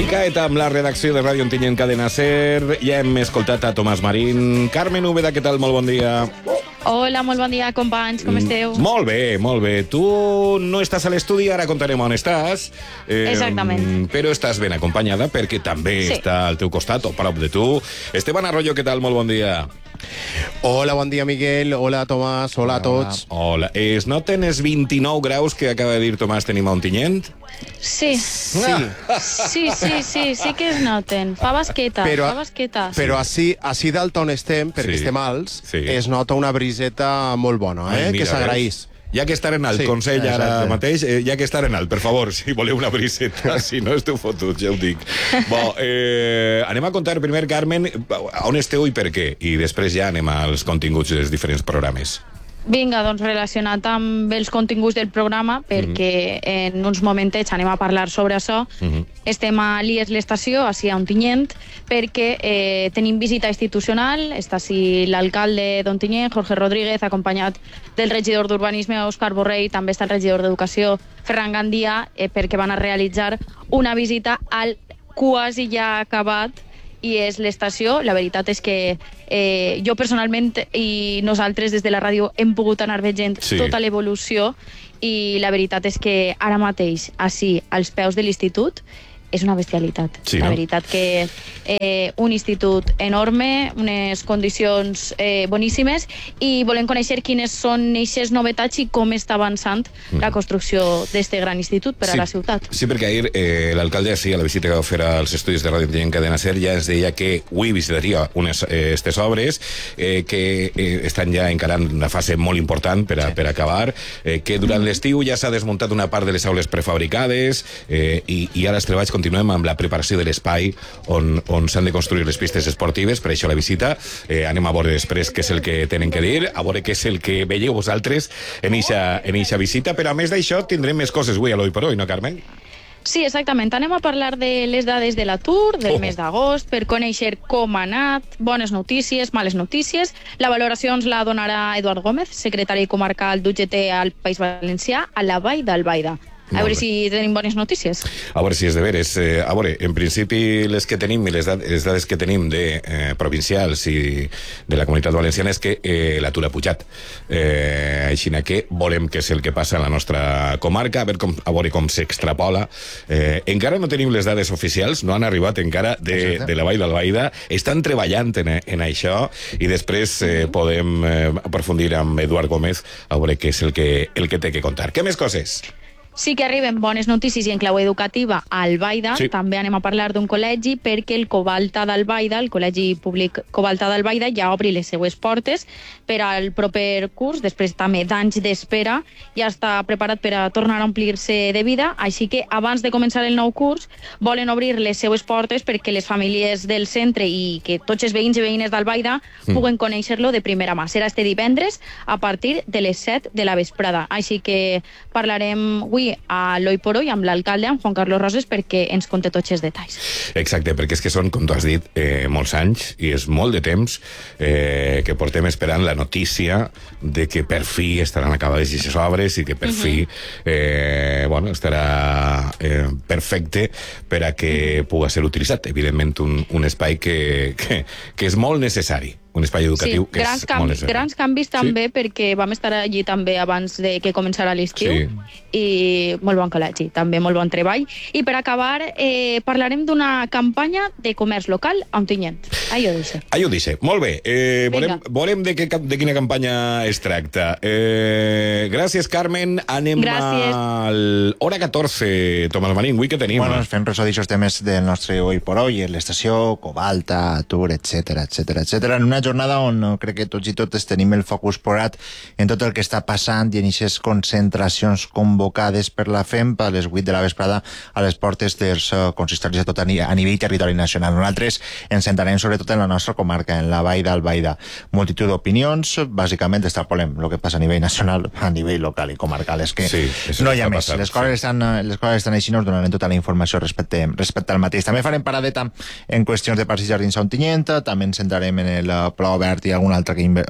ICAET amb la redacció de Ràdio Ontinyent Cadena SER. Ja hem escoltat a Tomàs Marín. Carmen Úbeda, què tal? Molt bon dia. Hola, molt bon dia, companys, com esteu? Molt bé, molt bé. Tu no estàs a l'estudi, ara contarem on estàs. Exactament. Però estàs ben acompanyada perquè també està al teu costat o prop de tu. Esteban Arroyo, què tal? Molt bon dia. Hola, bon dia, Miguel. Hola, Tomàs. Hola a tots. Hola. Es noten els 29 graus que acaba de dir Tomàs tenim a Ontinyent? Sí que es noten. Fa basqueta, fa basqueta. Però així d'alt on estem, perquè estem alts, es nota una briseta molt bona, que s'agraís. Ja que estar en alt, consell ara mateix, ja que estar en alt, per favor, si voleu una briseta, si no esteu fotuts, ja ho dic. Anem a contar primer, Carmen, on esteu i per què, i després ja anem als continguts dels diferents programes. Vinga, doncs relacionat amb els continguts del programa, perquè en uns momentets anem a parlar sobre això. Estem a l'IES l'estació, així a Ontinyent, perquè tenim visita institucional. Està així l'alcalde d'Ontinyent, Jorge Rodríguez, acompanyat del regidor d'Urbanisme, Òscar Borrell, també està el regidor d'Educació, Ferran Gandia, perquè van a realitzar una visita al quasi ja acabat i és l'estació. La veritat és que jo personalment i nosaltres des de la ràdio hem pogut anar veient tota l'evolució i la veritat és que ara mateix, així, als peus de l'institut, és una bestialitat. Sí, la veritat que un institut enorme, unes condicions boníssimes, i volem conèixer quines són aquestes novetats i com està avançant la construcció d'aquest gran institut per a la ciutat. Sí, perquè ahir l'alcalde, a la visita que va fer als estudis de Ràdio Ontinyent Cadena SER, ja ens deia que avui visitaria aquestes obres que estan ja encarant una fase molt important per acabar, que durant l'estiu ja s'ha desmuntat una part de les aules prefabricades i ara els treballs continuem amb la preparació de l'espai on s'han de construir les pistes esportives, per això la visita. Anem a veure després què és el que tenen que dir, a veure què és el que veieu vosaltres en eixa visita, però a més d'això tindrem més coses avui a l'Oi per Oi, no, Carmen? Sí, exactament. Anem a parlar de les dades de l'atur del mes d'agost per conèixer com ha anat, bones notícies, males notícies. La valoració ens la donarà Eduard Gómez, secretari comarcal d'UGT al País Valencià, a la Vall d'Albaida. A veure si tenim bones notícies. A veure si és de veres. A veure, en principi les que tenim i les dades que tenim de provincials i de la Comunitat Valenciana és que l'atur ha pujat. Així que veurem què és el que passa a la nostra comarca, a veure com s'extrapola. Encara no tenim les dades oficials, no han arribat encara de la Vall d'Albaida. Estan treballant en això i després podem aprofundir amb Eduard Gómez a veure què és el que té que contar. Què més coses? Sí que arriben bones notícies i en clau educativa a Albaida. També anem a parlar d'un col·legi perquè el Covalta d'Albaida, el Col·legi Públic Covalta d'Albaida, ja obri les seues portes per al proper curs, després també d'anys d'espera, ja està preparat per a tornar a omplir-se de vida, així que abans de començar el nou curs volen obrir les seues portes perquè les famílies del centre i que tots els veïns i veïnes d'Albaida puguen conèixer-lo de primera mà. Serà este divendres a partir de les 7 de la vesprada, així que parlarem avui a l'Oi por Oi amb l'alcalde, amb Juan Carlos Roses, perquè ens conté tots els detalls. Exacte, perquè és que són, com tu has dit, molts anys i és molt de temps que portem esperant la notícia de que per fi estaran acabades aquestes obres i que per fi estarà perfecte per a que pugui ser utilitzat. Evidentment, un espai que és molt necessari. Un espai educatiu que és molt necessari. Grans canvis també, perquè vam estar allí també abans de que començara l'estiu i molt bon col·legi, també molt bon treball. I per acabar parlarem d'una campanya de comerç local a Ontinyent. Allò dice. Molt bé. Volem de quina campanya es tracta. Gràcies, Carmen. Anem a l'hora 14. Tomàs Marín, avui què tenim? Bueno, fem ressò d'aixòs temes del nostre Oi por Oi, l'estació, Covalta, atur, etcètera. En una jornada on crec que tots i totes tenim el focus posat en tot el que està passant i en aquestes concentracions convocades per la FEMP a les 8 de la vesprada a les portes dels consistoris a nivell territori nacional. Nosaltres ens centrarem sobretot en la nostra comarca, en la Vall d'Albaida. Multitud d'opinions, bàsicament extrapolem el que passa a nivell nacional a nivell local i comarcal. És que no hi ha més. Les coses estan així, no us donarem tota la informació respecte al mateix. També farem paradeta en qüestions de parcs i jardins a Ontinyent, també ens centrarem en el Pla Obert i alguna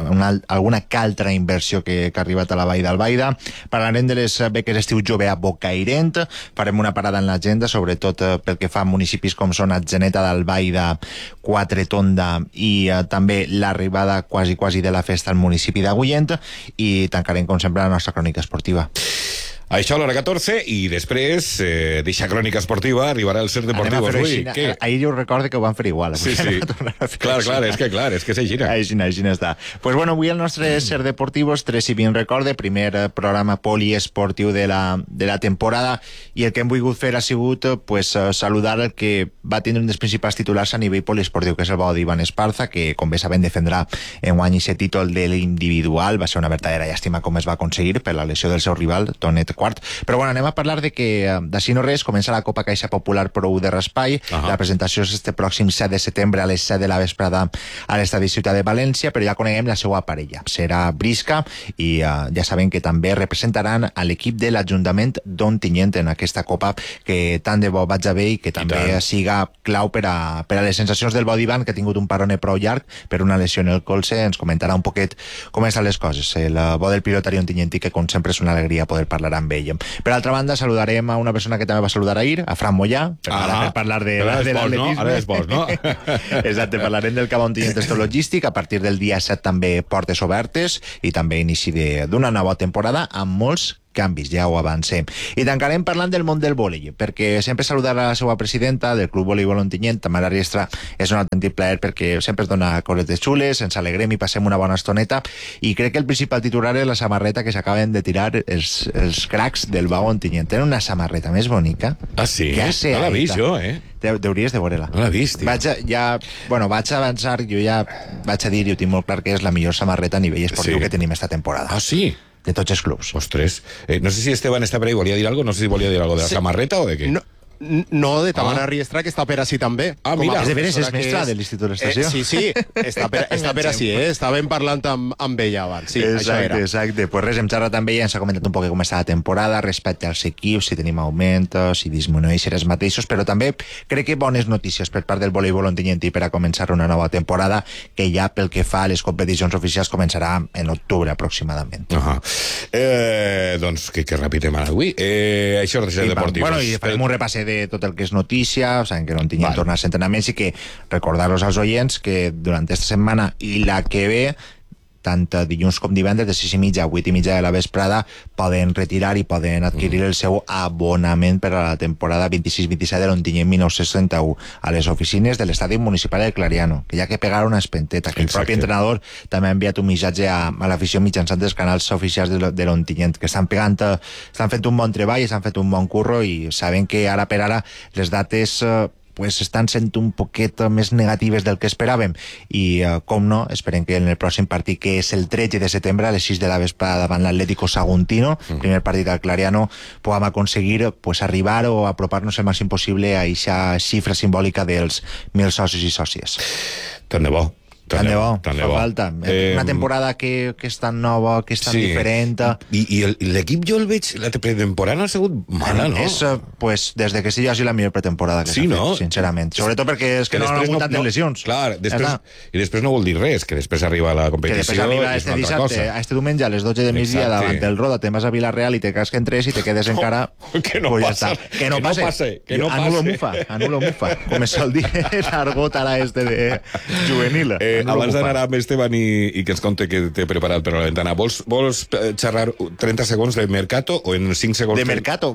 que altra inversió que ha arribat a la Vall d'Albaida. Parlarem de les beques estiu jove a Bocairent, farem una parada en l'agenda, sobretot pel que fa a municipis com són Atzeneta d'Albaida, Quatretonda i també l'arribada quasi de la festa al municipi d'Agullent, i tancarem com sempre la nostra crònica esportiva. Això a l'hora 14 i després d'eixa crònica esportiva arribarà el Ser Deportivo avui. Ahir jo recordo que ho van fer igual. Sí. Clar, és que se gira. Així està. Pues bueno, avui el nostre Ser Deportivo, 3 i 20 recorde, primer programa poliesportiu de la temporada, i el que hem volgut fer ha sigut saludar el que va tindre un dels principals titulars a nivell poliesportiu, que és el bo d'Ivan Esparza, que com bé sabem defendrà enguany aquest títol de l'individual. Va ser una verdadera llàstima com es va aconseguir per la lesió del seu rival, Tonet Quart. Però bueno, anem a parlar de que d'ací no res comença la Copa Caixa Popular Pro de Raspai. La presentació és este pròxim 7 de setembre a les 7 de la vesprada a l'estadi Ciutat de València, però ja coneguem la seva parella. Serà Brisca i ja sabem que també representaran a l'equip de l'Ajuntament d'Ontinyent en aquesta Copa, que tant de bo vaig a veure i que també siga clau per a les sensacions del bo d'Ivan, que ha tingut un parone prou llarg per una lesió en el colze. Ens comentarà un poquet com estan les coses. El bo del pilotari ontinyentí, que com sempre és una alegria poder parlar amb ell. Per altra banda, saludarem a una persona que també va saludar ahir, a Fran Mollà, per parlar de l'atletisme. Ara després, no? Exacte, parlarem del Cava Ontinyent Logístic. A partir del dia 7 també portes obertes i també inici d'una nova temporada amb molts canvis, ja ho avancem. I tancarem parlant del món del vòlei, perquè sempre saludar a la seva presidenta del Club Voleibol Ontinyent, Tamara Riestra, és un autèntic plaer, perquè sempre es dona cosetes xules, ens alegrem i passem una bona estoneta, i crec que el principal titular és la samarreta que s'acaben de tirar els cracs del Vau Ontinyent. Tenen una samarreta més bonica. Ah, sí? No l'he vist jo, Hauries de veure-la. No l'he vist, tio. Vaig avançar, jo ja vaig a dir, i ho tinc molt clar, que és la millor samarreta a nivell esportiu que tenim esta temporada. Ah, sí? De tots els clubs. Ostres. No sé si Esteban està per ahí, volia dir alguna cosa, no sé si volia dir alguna cosa de la samarreta o de què. No, de Tamara Riestra, que està per ací també. Ah, mira. És de veres, és mestra de l'Institut de l'Estació. Sí, està per ací, estàvem parlant amb ella abans. Sí, exacte. Pues res, hem xerrat amb ella, ens ha comentat un poc com està la temporada, respecte als equips, si tenim augmentos, si disminueixen els mateixos, però també crec que bones notícies per part del voleibol ontinyentí per a començar una nova temporada, que ja pel que fa a les competicions oficials començarà en octubre aproximadament. Doncs que ràpid hem anat avui. Això és de Ser Deportius. Bueno, i farem un repàs de tot el que és notícia, saben que l'Ontinyent torna als entrenaments, i que recordar-los als oients que durant aquesta setmana i la que ve, tant dilluns com divendres, de 6:30 a 8:30 de la vesprada, poden retirar i poden adquirir el seu abonament per a la temporada 26-27 de l'Ontinyent 1931 a les oficines de l'estadi municipal del Clariano, que ja que pegar una espenteta, que el propi entrenador també ha enviat un missatge a l'afició mitjançant dels canals oficials de l'Ontinyent, que estan fent un bon treball, estan fet un bon curro, i saben que ara per ara les dates estan sent un poquet més negatives del que esperàvem, i com no, esperem que en el pròxim partit, que és el 13 de setembre a les 6 de la vesprada davant l'Atlético Saguntino, primer partit al Clariano, podem aconseguir arribar o apropar-nos el màxim possible a aquesta xifra simbòlica dels 1.000 socis i sòcies. Tant de bo. Tant de bo, fa falta. Una temporada que és tan nova, que és tan diferent. I l'equip jo el veig, la pretemporada ha sigut mala, no? És, des de que sí, ja ha sigut la millor pretemporada que s'ha fet, sincerament. Sobretot perquè és que no han hagut tantes lesions. Clar, i després no vol dir res, que després arriba la competició. Que després arriba este dissabte, este diumenge a les 12 de migdia davant del Roda, te'n vas a Vilareal i te casquen 3 i te quedes encara... Que no passa. Que no passe. Anulo mufa. Com es sol dir l'argot ara de juvenil. Abans d'anar amb Esteban i que ens conte que t'he preparat per a la ventana, vols xerrar 30 segons de Mercato o en 5 segons? De Mercato.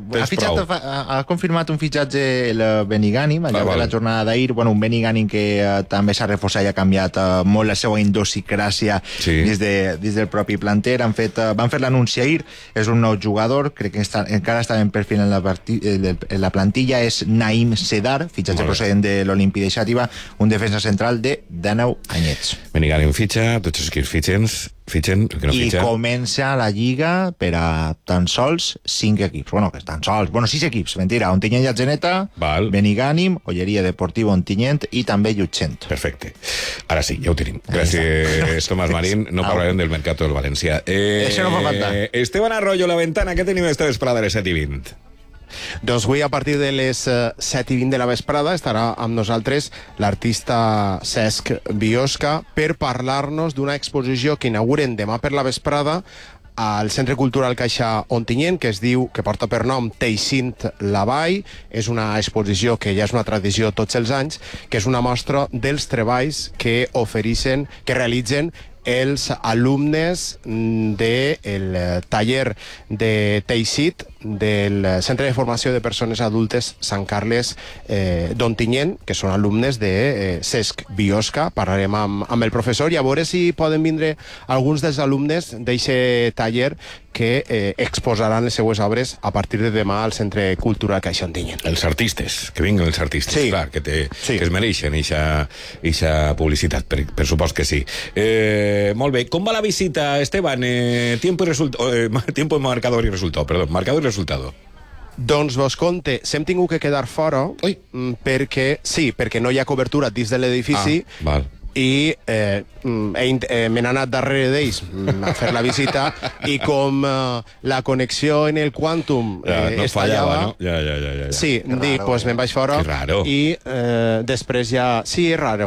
Ha confirmat un fitxatge el Benigànim, allà de la jornada d'ahir. Un Benigànim que també s'ha reforçat i ha canviat molt la seva idiosincràsia dins del propi planter. Van fer l'anunci ahir, és un nou jugador, crec que encara estava en perfil en la plantilla, és Naim Sedar, fitxatge procedent de l'Olímpic de Xàtiva, un defensa central de 19 anyets. Benigànim fitxa, tots els equips fitxen, el que no fitxa... I comença la Lliga per a tan sols 5 equips. Que tan sols... 6 equips, mentira. Ontinyent i Atzeneta, Benigànim, Olleria Deportiva Ontinyent i també Llutxent. Perfecte. Ara sí, ja ho tenim. Gràcies, Tomàs Marín. No parlarem del Mercato del València. Això no fa falta. Esteban Arroyo, La Ventana, què tenim esta vesprada a les 7:20? Doncs avui, a partir de les 7:20 de la vesprada, estarà amb nosaltres l'artista Cesc Biosca per parlar-nos d'una exposició que inauguren demà per la vesprada al Centre Cultural Caixa Ontinyent, que porta per nom Teixint la Vall. És una exposició que ja és una tradició tots els anys, que és una mostra dels treballs que realitzen els alumnes del taller de teixit del Centre de Formació de Persones Adultes Sant Carles d'Ontinyent, que són alumnes de Cesc Biosca. Parlarem amb el professor i a veure si poden vindre alguns dels alumnes d'aquest taller que exposaran les seues obres a partir de demà al Centre Cultural Caixa Ontinyent. Els artistes, que vinguin els artistes, sí. Clar, que es mereixen eixa publicitat, per supost que sí. Molt bé, com va la visita, Esteban? Tiempo, marcador i resultado, perdó, marcador i resultado. Doncs vos conte, s'hem tingut que quedar fora perquè no hi ha cobertura dins de l'edifici. Val. I me n'he anat darrere d'ells a fer la visita i com la connexió en el Quantum no fallava, no? Ja. Sí, dic, doncs me'n vaig fora i després ja... Sí, és raro,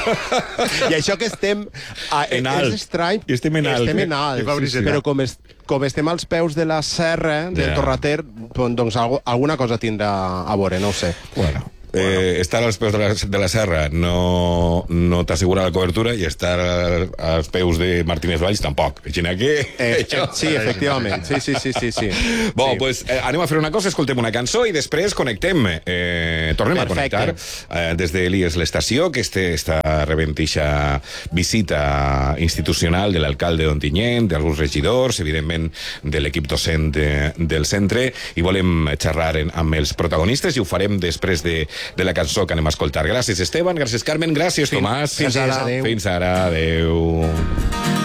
I això que estem... És estrany. I estem en alt. Estem en alt, però com estem als peus de la serra del Torrater, doncs alguna cosa tindrà a veure, no ho sé. Bueno. Estar als peus de la serra no t'assegura la cobertura i estar als peus de Martínez Valls tampoc. Sí, efectivament. Sí. Bon, doncs anem a fer una cosa, escoltem una cançó i després connectem. Tornem a connectar des de l'IES l'estació, que està rebent eixa visita institucional de l'alcalde d'Ontinyent, d'alguns regidors, evidentment de l'equip docent del centre, i volem xerrar amb els protagonistes i ho farem després de la cançó que anem a escoltar. Gràcies, Esteban, gràcies, Carmen, gràcies, Tomàs. Fins ara. Fins ara, adeu.